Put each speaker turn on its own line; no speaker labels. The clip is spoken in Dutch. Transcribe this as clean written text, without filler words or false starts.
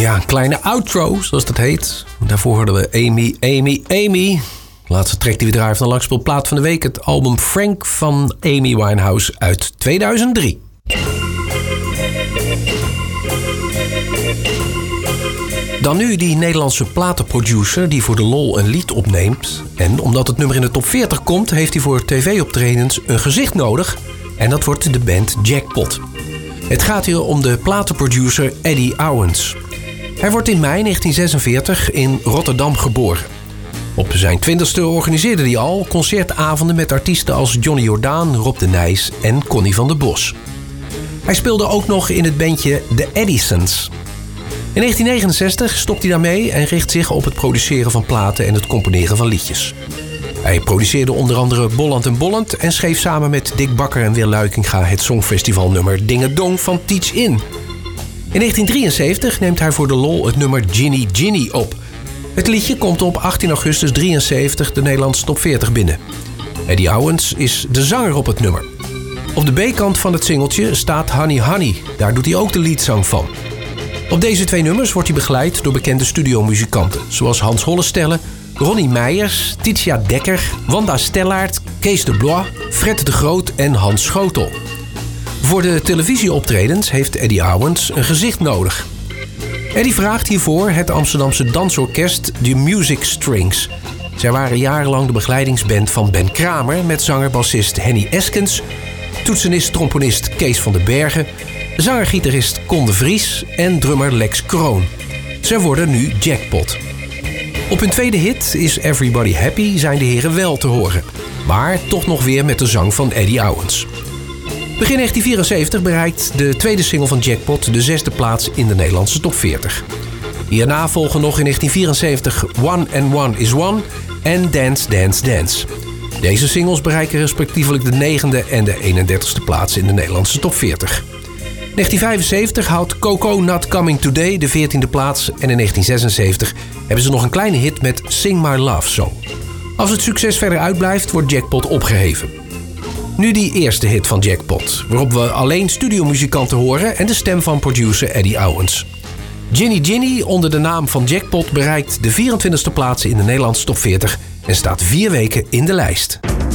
Ja, een kleine outro, zoals dat heet. Daarvoor hoorden we Amy, Amy, Amy. De laatste track die we draaien van de langspeelplaat van de week. Het album Frank van Amy Winehouse uit 2003. Dan nu die Nederlandse platenproducer die voor de lol een lied opneemt. En omdat het nummer in de top 40 komt, heeft hij voor tv-optredens een gezicht nodig. En dat wordt de band Jackpot. Het gaat hier om de platenproducer Eddie Owens. Hij wordt in mei 1946 in Rotterdam geboren. Op zijn 20e organiseerde hij al concertavonden met artiesten als Johnny Jordaan, Rob de Nijs en Connie van der Bos. Hij speelde ook nog in het bandje The Edisons. In 1969 stopt hij daarmee en richt zich op het produceren van platen en het componeren van liedjes. Hij produceerde onder andere Bolland en Bolland en schreef samen met Dick Bakker en Wil Luikinga het songfestivalnummer Dingedong van Teach In. In 1973 neemt hij voor de lol het nummer Ginny Ginny op. Het liedje komt op 18 augustus 73 de Nederlandse top 40 binnen. Eddie Owens is de zanger op het nummer. Op de B-kant van het singeltje staat Honey Honey. Daar doet hij ook de leadzang van. Op deze twee nummers wordt hij begeleid door bekende studiomuzikanten, zoals Hans Hollestelle, Ronnie Meijers, Titia Dekker, Wanda Stellaert, Kees de Blois, Fred de Groot en Hans Schotel. Voor de televisieoptredens heeft Eddie Owens een gezicht nodig. Eddie vraagt hiervoor het Amsterdamse dansorkest The Music Strings. Zij waren jarenlang de begeleidingsband van Ben Kramer met zanger-bassist Henny Eskens, toetsenist-tromponist Kees van den Bergen, zanger-gitarist Con de Vries en drummer Lex Kroon. Zij worden nu Jackpot. Op hun tweede hit Is Everybody Happy zijn de heren wel te horen, maar toch nog weer met de zang van Eddie Owens. Begin 1974 bereikt de tweede single van Jackpot de 6e plaats in de Nederlandse top 40. Hierna volgen nog in 1974 One and One is One en Dance Dance Dance. Deze singles bereiken respectievelijk de 9e en de 31ste plaats in de Nederlandse top 40. In 1975 houdt Coco Not Coming Today de 14e plaats en in 1976 hebben ze nog een kleine hit met Sing My Love Song. Als het succes verder uitblijft, wordt Jackpot opgeheven. Nu die eerste hit van Jackpot, waarop we alleen studiomuzikanten horen en de stem van producer Eddie Owens. Ginny Ginny onder de naam van Jackpot bereikt de 24e plaats in de Nederlandse top 40 en staat 4 weken in de lijst.